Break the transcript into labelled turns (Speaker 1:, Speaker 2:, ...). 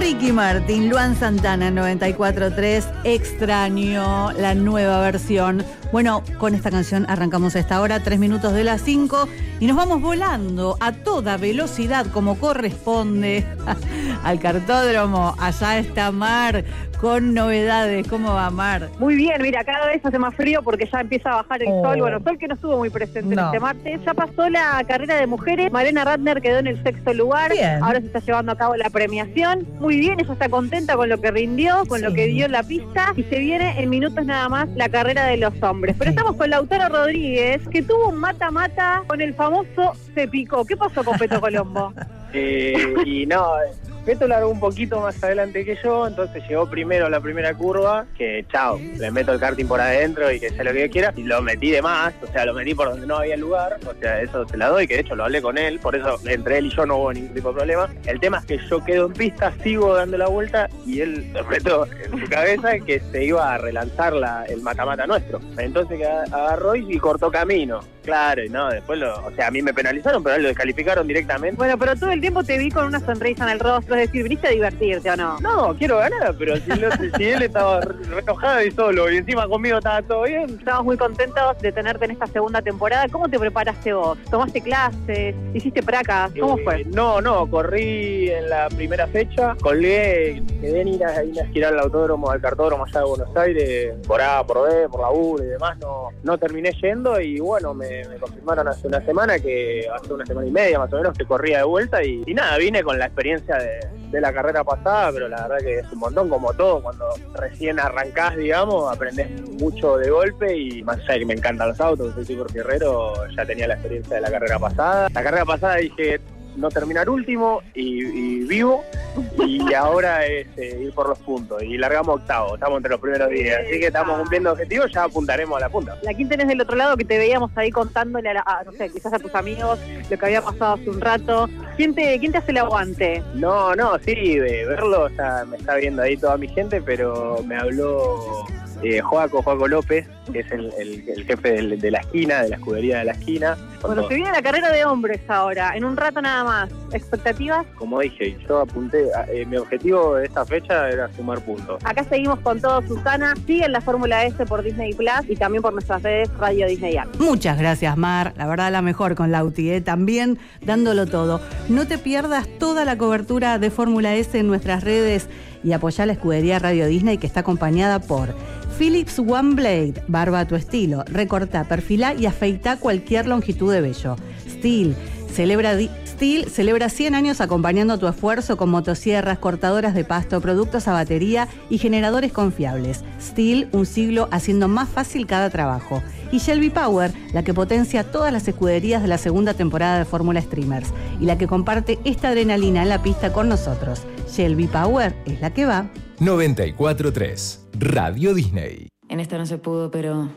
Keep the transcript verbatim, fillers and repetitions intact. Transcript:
Speaker 1: Ricky Martin, Luan Santana en noventa y cuatro punto tres, Extraño, la nueva versión. Bueno, con esta canción arrancamos a esta hora, tres minutos de las cinco, y nos vamos volando a toda velocidad como corresponde al cartódromo. Allá está Mar con novedades. ¿Cómo va, Mar?
Speaker 2: Muy bien, mira, cada vez hace más frío porque ya empieza a bajar el
Speaker 1: oh.
Speaker 2: sol. Bueno, sol que no estuvo muy presente
Speaker 1: no.
Speaker 2: este martes. Ya pasó la carrera de mujeres. Malena Ratner quedó en el sexto lugar.
Speaker 1: Bien.
Speaker 2: Ahora se está llevando a cabo la premiación. Muy bien, ella está contenta con lo que rindió, con sí. lo que dio en la pista. Y se viene en minutos nada más la carrera de los hombres. Pero estamos con Lautaro Rodríguez, que tuvo un mata-mata con el famoso Se Picó. ¿Qué pasó con Peto Colombo?
Speaker 3: eh, y no... Peto largó un poquito más adelante que yo, entonces llegó primero a la primera curva, que chao, le meto el karting por adentro y que sea lo que yo quiera, y lo metí de más, o sea, lo metí por donde no había lugar, o sea, eso se la doy, que de hecho lo hablé con él, por eso entre él y yo no hubo ningún tipo de problema. El tema es que yo quedo en pista, sigo dando la vuelta, y él interpretó en su cabeza que se iba a relanzar la, el mata-mata nuestro. Entonces que agarró y cortó camino. Claro, y no, después lo, o sea, a mí me penalizaron, pero a él lo descalificaron directamente.
Speaker 2: Bueno, pero todo el tiempo te vi con una sonrisa en el rostro, es decir, ¿viniste a divertirte o no?
Speaker 3: No, quiero ganar, pero si, lo, si él estaba re enojado y solo, y encima conmigo estaba todo bien.
Speaker 2: Estamos muy contentos de tenerte en esta segunda temporada. ¿Cómo te preparaste vos? ¿Tomaste clases? ¿Hiciste placas? ¿Cómo
Speaker 3: eh,
Speaker 2: fue?
Speaker 3: No, no, corrí en la primera fecha, colgué, quedé en ir a, ir a girar al autódromo, al cartódromo allá de Buenos Aires, por A, por B, por la U y demás, no, no terminé yendo, y bueno, me Me, me confirmaron hace una semana, que hace una semana y media más o menos, que corría de vuelta, y, y nada, vine con la experiencia de, de la carrera pasada, pero la verdad que es un montón, como todo, cuando recién arrancás, digamos, aprendés mucho de golpe, y más allá de que me encantan los autos, soy súper fierrero, ya tenía la experiencia de la carrera pasada. La carrera pasada dije no terminar último y, y vivo, y ahora es eh, ir por los puntos, y largamos octavo, estamos entre los primeros días, así que estamos cumpliendo objetivos, ya apuntaremos a la punta.
Speaker 2: ¿La quién tenés del otro lado, que te veíamos ahí contándole a, la, a no sé, quizás a tus amigos lo que había pasado hace un rato? ¿Quién te, quién te hace el aguante?
Speaker 3: No, no, sí, de verlo, o sea, me está viendo ahí toda mi gente, pero me habló eh, Joaco, Joaco López, que es el, el, el jefe de, de la esquina, de la escudería de la esquina.
Speaker 2: Bueno, se viene la carrera de hombres ahora, en un rato nada más. ¿Expectativas?
Speaker 3: Como dije, yo apunté, eh, mi objetivo de esta fecha era sumar puntos.
Speaker 2: Acá seguimos con todo, Susana. Sigue en la Fórmula S por Disney Plus y también por nuestras redes Radio Disney App.
Speaker 1: Muchas gracias, Mar. La verdad, la mejor con Lauti, ¿eh? También dándolo todo. No te pierdas toda la cobertura de Fórmula S en nuestras redes, y apoyá la escudería Radio Disney, que está acompañada por Philips One Blade, barba a tu estilo. Recortá, perfilá y afeitá cualquier longitud de vello. Stihl celebra, Stihl celebra cien años acompañando tu esfuerzo con motosierras, cortadoras de pasto, productos a batería y generadores confiables. Stihl, un siglo haciendo más fácil cada trabajo. Y Shelby Power, la que potencia todas las escuderías de la segunda temporada de Fórmula Streamers, y la que comparte esta adrenalina en la pista con nosotros. Shelby Power es la que va.
Speaker 4: noventa y cuatro punto tres Radio Disney.
Speaker 5: En esta no se pudo, pero